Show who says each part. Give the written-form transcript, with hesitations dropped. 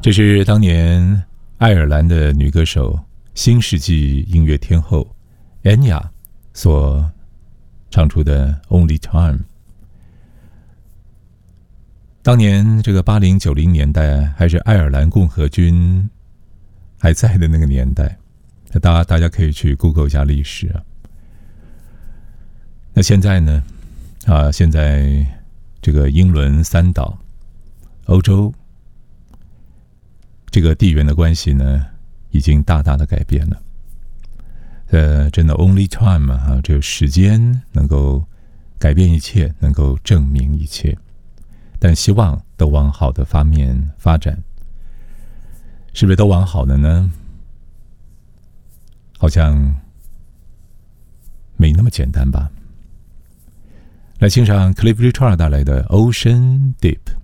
Speaker 1: 这是当年爱尔兰的女歌手、新世纪音乐天后 Enya 所唱出的 Only Time。 当年这个80、90年代，还是爱尔兰共和军还在的那个年代，大家可以去 Google 一下历史啊。那现在呢？现在这个英伦三岛、欧洲这个地缘的关系呢，已经大大的改变了。真的 Only Time 啊，只有时间能够改变一切，能够证明一切。但希望都往好的方面发展，是不是都往好的呢？好像没那么简单吧。来欣赏 Cliff Richard 带来的 Ocean Deep。